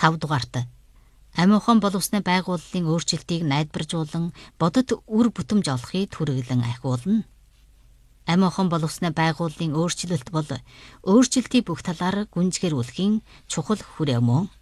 5 дугаарт амиухан боловсны байгууллагын өөрчлөлтийг найдваржуулан бодит үр бүтэмж олохыг түрэглэн ахиулна. Амиухан боловсны байгууллагын өөрчлөлт бол өөрчлөлтийн бүх талаар гүнзгийрүүлэхийн чухал хүрээ мөн.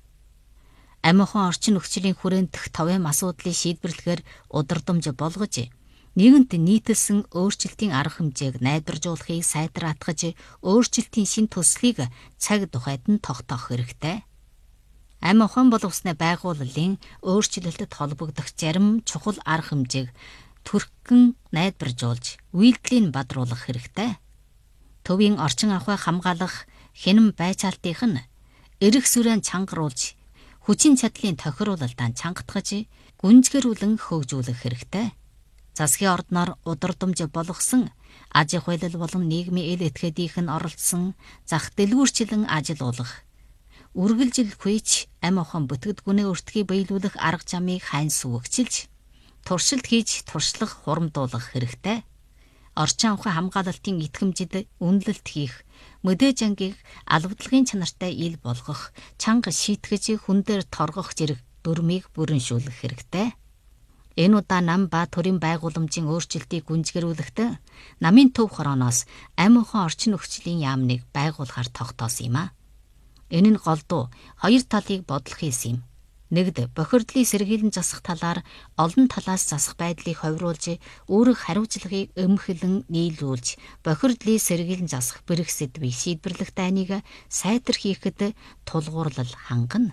Амиухан орчин нөхцөлийн хүрээнд дэх товем асуудлыг шийдвэрлэхээр удирдамж болгож, нэгэнт нийтэлсэн өөрчлөлтийн арга хэмжээг найдваржуулахыг сайтраатгаж, өөрчлөлтийн шин төслийг цаг тухайд нь тогтоох хэрэгтэй. Амиухан боловсны байгууллагын өөрчлөлтөд холбогдох зарим чухал арга хэмжээг түрхгэн найдваржуулж, үйлдэлийг бадруулах хэрэгтэй. Төвийн орчин ахуйг хамгаалах хянам байцаалтынх нь эрх сүрэн чангаруулж, хүчин чадлын тохируулалтаа чангатгаж, гүнзгийрүүлэн хөгжүүлэх хэрэгтэй. Засгийн ордноор удирдамж болгосон, аж ахуй болон нийгмийн ил этгээдийнх нь оролцсон зах дэлгүүрчлэн ажилуулах, үргэлжилхүйч амиухан бүтээгдэхүүнээ өртгий биелүүлэх арга замыг хайн сүвгчилж, туршилт хийж туршлах хурамдуулах хэрэгтэй. Орчин ахуй хамгаалалтын итгэмжид үнэлэлт хийх, мэдээж ангийг албадлагын чанартай ил болгох, чанга шийтгэж хүн дээр торгох зэрэг дүрмийг бүрэншүүлэх хэрэгтэй. Энэ удаа нам ба төрийн байгууламжийн өөрчлөлтийг гүнзгийрүүлэхдээ намын төв хорооноос амиухан орчин нөхцөлийн яамныг байгуулахаар тогтоосон юм а. Энэ нь голдуу хоёр талыг бодлох юм. Нэгд бохирдлын сэргийлэн засах талаар олон талаас засах байдлыг ховруулж, үүрэг хариуцлагыг өмхлөн нийлүүлж, бохирдлын сэргийлэн засах бэрх сэдвийг шийдвэрлэх дайныг сайтар хийхэд тулгуурлал хангана.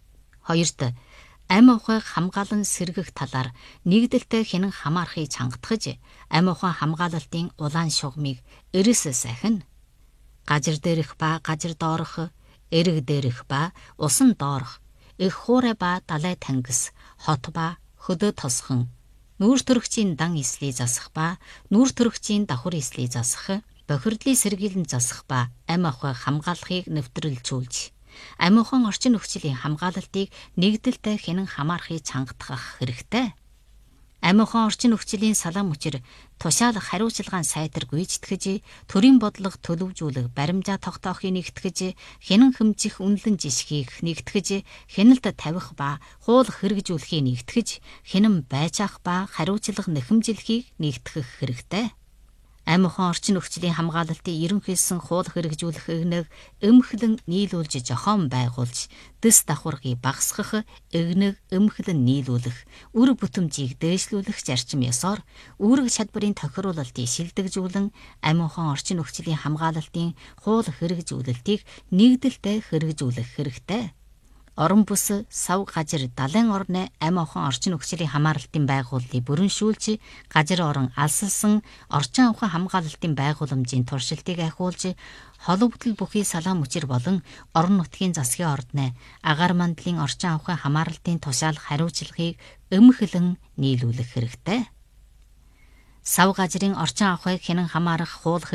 Хоёрт амиухайг хамгаалан сэргэх талаар нэгдэлтэй хянан хамаарахыг чангатгаж, амиухан хамгаалалтын улаан шугамыг эрс сахина. Газар дээрх ба газар доорх, эрэг дээрх ба усан доорх, их хуурай ба далай тангис, хот ба хөдөө тосхон, нүүр төрөгчийн дан эслийг засах ба нүүр төрөгчийн давхар эслийг засах, бохирдлын сэргийлэн засах ба амиухайг хамгаалахыг нэвтрүүлжүүлж, амиухан орчин нөхцөлийн хамгаалалтыг нэгдэлтэй хянан хамаарахыг чангатгах хэрэгтэй. Амиухан орчин нөхцөлийн салаам хүчээр тушаал хариуцлагын сайтар гүйцэтгэж, төрийн бодлого төлөвжүүлэх, баримжаа тогтоохыг нэгтгэж, хянан хэмжих үнэлэн жишгийг нэгтгэж, хяналт тавих ба хуул хэрэгжүүлэхийг нэгтгэж, хянан байцаах ба хариуцлага нэхэмжлэхийг нэгтгэх хэрэгтэй. Амиухан орчин нөхцөлийн хамгаалалтын ерөнхийсэн хуул хэрэгжүүлэх эгнэг өмхлөн нийлүүлж зохион байгуулж, дэс давхаргыг багасгах, эгнэг өмхлөн нийлүүлэх, үр бүтэмжийг дээшлүүлэх зарчим ёсоор үүрэг чадварын тохируулалтыг шилдэгжүүлэн амиухан орчин нөхцөлийн хамгаалалтын хуул хэрэгжүүлэлтийг нэгдэлтэй хэрэгжүүлэх хэрэгтэй. Орон бүс, сав газар, далайн орны амиухан орчин нөхцөлийн хамгаалалтын байгууллагыг бүрэншүүлж, газар орон алсалсан орчин ахуй хамгаалалтын байгууламжийн туршилтыг ахиулж, холбогдол бүхий салаам хүчээр болон орон нутгийн засгийн ордны агаар мандлын орчин ахуй хамгаалалтын тушаал хариуцлагыг өмхлөн нийлүүлэх хэрэгтэй. Сав газрын орчин ахуйг хянан хамаарах хуул